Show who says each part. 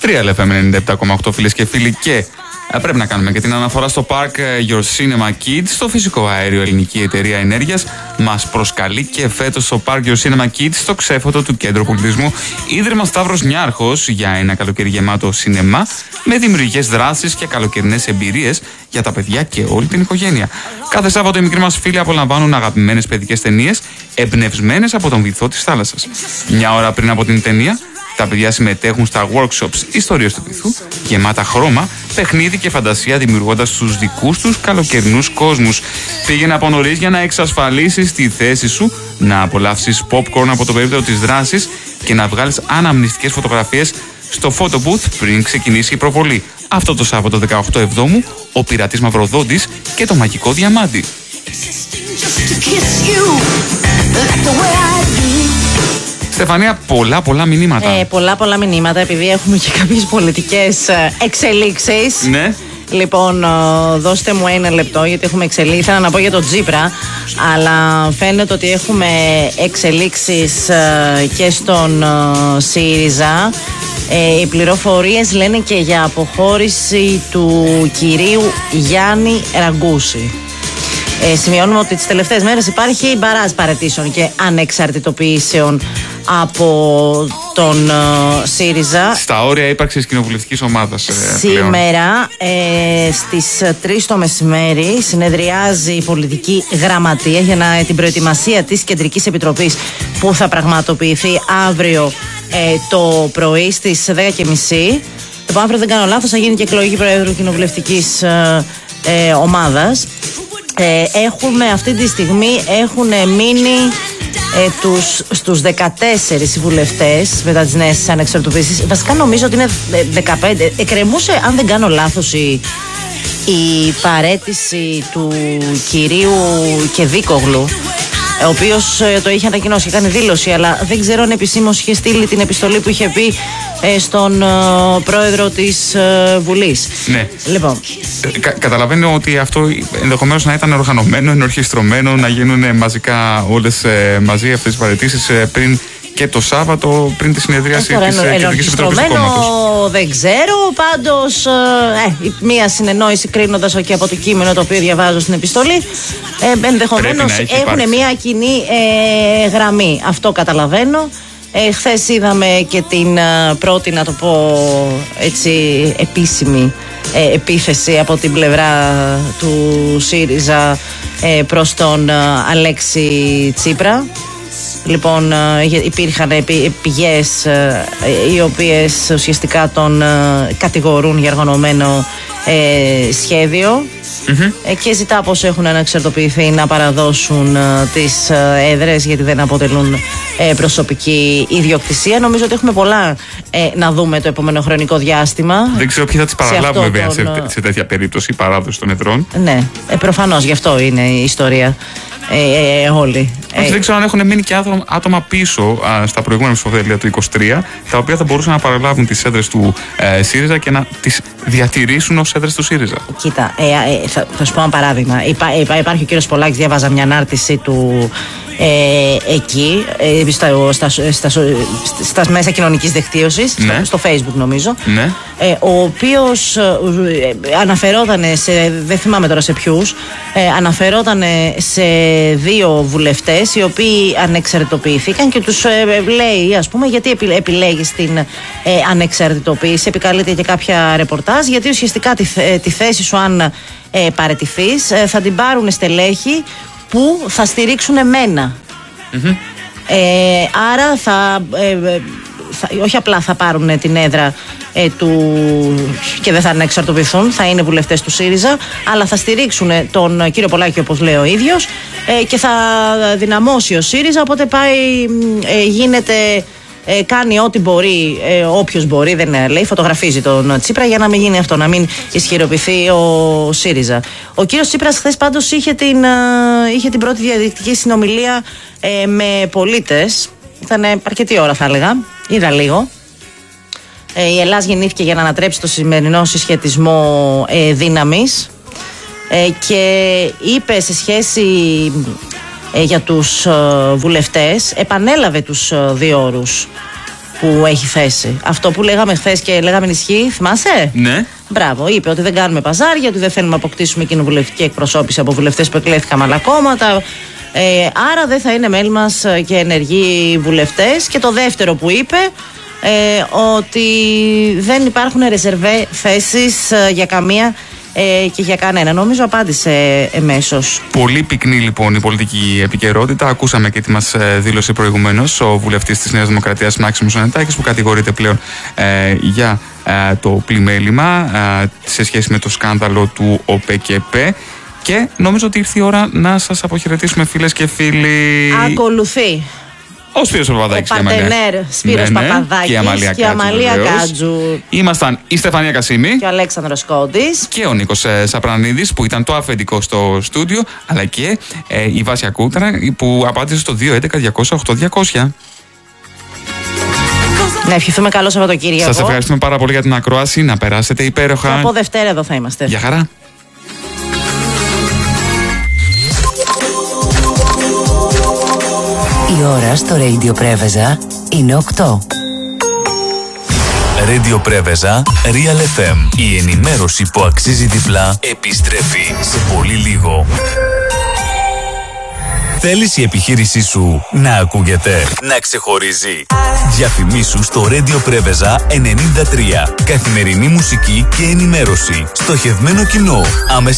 Speaker 1: 3 LFM 97,8 φίλες και φίλοι, και πρέπει να κάνουμε και την αναφορά στο Park Your Cinema Kids. Στο φυσικό αέριο ελληνική εταιρεία ενέργειας μας προσκαλεί και φέτος στο Park Your Cinema Kids, στο ξέφωτο του Κέντρου Πολιτισμού Ίδρυμα Σταύρος Νιάρχος, για ένα καλοκαίρι γεμάτο σινεμά με δημιουργικές δράσεις και καλοκαιρινές εμπειρίες για τα παιδιά και όλη την οικογένεια. Κάθε Σάββατο οι μικροί μας φίλοι απολαμβάνουν αγαπημένες παιδικές ταινίες εμπνευσμένες από τον βυθό της θάλασσας. Μια ώρα πριν από την ταινία, τα παιδιά συμμετέχουν στα workshops ιστορίες του βυθού, γεμάτα χρώμα, παιχνίδι και φαντασία, δημιουργώντας τους δικούς τους καλοκαιρινούς κόσμους. Πήγαινε από νωρίς για να εξασφαλίσεις τη θέση σου, να απολαύσεις popcorn από το περίπτερο της δράσης και να βγάλεις αναμνηστικές φωτογραφίες στο photo booth πριν ξεκινήσει η προβολή. Αυτό το Σάββατο 18 Εβδόμου, ο Πειρατής Μαυροδόντης και το Μαγικό Διαμάντι. Στεφανία, πολλά μηνύματα.
Speaker 2: Πολλά μηνύματα, επειδή έχουμε και κάποιες πολιτικές εξελίξεις.
Speaker 1: Ναι.
Speaker 2: Λοιπόν, δώστε μου ένα λεπτό, γιατί έχουμε εξελίξει. Ήθελα να πω για τον Τσίπρα, αλλά φαίνεται ότι έχουμε εξελίξεις και στον ΣΥΡΙΖΑ. Οι πληροφορίες λένε και για αποχώρηση του κυρίου Γιάννη Ραγκούση. Σημειώνουμε ότι τις τελευταίες μέρες υπάρχει μπαράζ παραιτήσεων και ανεξαρτητοποιήσεων από τον ΣΥΡΙΖΑ.
Speaker 1: Στα όρια ύπαρξης κοινοβουλευτικής ομάδας.
Speaker 2: Σήμερα στις 3 το μεσημέρι συνεδριάζει η πολιτική γραμματεία για την προετοιμασία της Κεντρικής Επιτροπής, που θα πραγματοποιηθεί αύριο το πρωί στις 10:30. Λοιπόν, αν δεν κάνω λάθος, θα γίνει και εκλογή Προέδρου Κοινοβουλευτικής ομάδας. Έχουμε αυτή τη στιγμή μείνει στους 14 βουλευτές μετά τις νέες ανεξαρτητοποίησεις. Βασικά νομίζω ότι είναι 15. Εκκρεμούσε, αν δεν κάνω λάθος, η παραίτηση του κυρίου Κεδίκογλου, ο οποίος το είχε ανακοινώσει και κάνει δήλωση, αλλά δεν ξέρω αν επισήμως είχε στείλει την επιστολή που είχε πει στον πρόεδρο της Βουλής.
Speaker 1: Ναι.
Speaker 2: Λοιπόν.
Speaker 1: Καταλαβαίνω ότι αυτό ενδεχομένως να ήταν οργανωμένο, ενορχιστρωμένο, να γίνουν μαζικά όλες μαζί αυτές οι παραιτήσεις πριν και το Σάββατο, πριν τη συνεδρίαση της Κεντρικής Επιτροπής του κόμματος.
Speaker 2: Δεν ξέρω, πάντως μία συνεννόηση, κρίνοντας και από το κείμενο το οποίο διαβάζω στην επιστολή, ενδεχομένως έχουν μία κοινή γραμμή. Αυτό καταλαβαίνω. Χθες είδαμε και την πρώτη, να το πω έτσι, επίσημη επίθεση από την πλευρά του ΣΥΡΙΖΑ προς τον Αλέξη Τσίπρα. Λοιπόν, υπήρχαν πηγές οι οποίες ουσιαστικά τον κατηγορούν για οργανωμένο σχέδιο. Και ζητά, πως έχουν αναξαρτοποιηθεί, να παραδώσουν τις έδρες, γιατί δεν αποτελούν προσωπική ιδιοκτησία. Νομίζω ότι έχουμε πολλά να δούμε το επόμενο χρονικό διάστημα.
Speaker 1: Δεν ξέρω ποιοι θα τις παραλάβουμε βέβαια σε τέτοια περίπτωση, η παράδοση των εδρών.
Speaker 2: Ναι, προφανώς γι' αυτό είναι η ιστορία. Όλοι.
Speaker 1: Δεν ξέρω αν έχουν μείνει και άτομα πίσω στα προηγούμενα ψηφοδέλτια του 23, τα οποία θα μπορούσαν να παραλάβουν τις έδρες του ΣΥΡΙΖΑ και να τις διατηρήσουν ως έδρες του ΣΥΡΙΖΑ.
Speaker 2: Κοίτα, θα σου πω ένα παράδειγμα. Υπάρχει ο κύριος Πολάκης, διάβαζα μια ανάρτηση του εκεί, στα μέσα κοινωνικής δικτύωσης,
Speaker 1: ναι,
Speaker 2: στο Facebook νομίζω,
Speaker 1: ναι,
Speaker 2: ο οποίος αναφερόταν δεν θυμάμαι τώρα σε ποιους, αναφερόταν σε 2 βουλευτές οι οποίοι ανεξαρτητοποιήθηκαν και τους λέει, ας πούμε, γιατί επιλέγεις την ανεξαρτητοποίηση. Επικαλείται και κάποια ρεπορτάζ, γιατί ουσιαστικά τη θέση σου, αν παραιτηθείς, θα την πάρουν στελέχη που θα στηρίξουν εμένα. Άρα όχι απλά θα πάρουν την έδρα του και δεν θα ανεξαρτοποιηθούν, θα είναι βουλευτές του ΣΥΡΙΖΑ, αλλά θα στηρίξουν τον κύριο Πολάκη, όπως λέει ο ίδιος, και θα δυναμώσει ο ΣΥΡΙΖΑ, οπότε κάνει ό,τι μπορεί, όποιος μπορεί, δεν λέει, φωτογραφίζει τον Τσίπρα για να μην γίνει αυτό, να μην ισχυροποιηθεί ο ΣΥΡΙΖΑ. Ο κύριος Τσίπρας χθες πάντως είχε την πρώτη διαδικτυακή συνομιλία με πολίτες. Ήταν αρκετή ώρα, θα έλεγα. Είδα λίγο. Η Ελλάς γεννήθηκε για να ανατρέψει το σημερινό συσχετισμό δύναμης και είπε σε σχέση για τους βουλευτές, επανέλαβε τους 2 όρους που έχει θέση. Αυτό που λέγαμε χθες και λέγαμε ισχύει, θυμάσαι?
Speaker 1: Ναι.
Speaker 2: Μπράβο, είπε ότι δεν κάνουμε παζάρια, ότι δεν θέλουμε να αποκτήσουμε κοινοβουλευτική εκπροσώπηση από βουλευτές που εκλέχθηκαν με άλλα κόμματα. Άρα δεν θα είναι μέλη μας και ενεργοί βουλευτές. Και το δεύτερο που είπε, ότι δεν υπάρχουν ρεζερβέ θέσεις για καμία και για κανένα. Νομίζω απάντησε εμέσως.
Speaker 1: Πολύ πυκνή λοιπόν η πολιτική επικαιρότητα. Ακούσαμε και τι μας δήλωσε προηγουμένως ο βουλευτής της Νέας Δημοκρατίας Μάξιμος Ανετάκης, που κατηγορείται πλέον για το πλημέλημα σε σχέση με το σκάνδαλο του ΟΠΕΚΕΠΕ. Και νομίζω ότι ήρθε η ώρα να σας αποχαιρετήσουμε, φίλες και φίλοι.
Speaker 2: Ακολουθεί
Speaker 1: ο Σπύρος Παπαδάκης
Speaker 2: ο παρτενέρ Σπύρος Παπαδάκης
Speaker 1: και η Αμαλία
Speaker 2: Κάτζου.
Speaker 1: Ήμασταν η Στεφανία Κασίμη
Speaker 2: και ο Αλέξανδρος Κόντης
Speaker 1: και ο Νίκος Σαπρανίδης, που ήταν το αφεντικό στο στούντιο, αλλά και η Βάσια Κούτρα, που απάντησε στο 211-200-8200.
Speaker 2: Να ευχηθούμε καλό Σαββατοκύριακο.
Speaker 1: Σας ευχαριστούμε πάρα πολύ για την ακρόαση. Να περάσετε υπέροχα.
Speaker 2: Και από Δευτέρα εδώ θα είμαστε.
Speaker 1: Γεια χαρά.
Speaker 3: Η ώρα στο Radio Preveza είναι 8. Radio Preveza, Real FM. Η ενημέρωση που αξίζει διπλά επιστρέφει σε πολύ λίγο. Θέλεις η επιχείρησή σου να ακούγεται, να ξεχωρίζει? Διαφημίσου στο Radio Preveza 93. Καθημερινή μουσική και ενημέρωση. Στοχευμένο κοινό.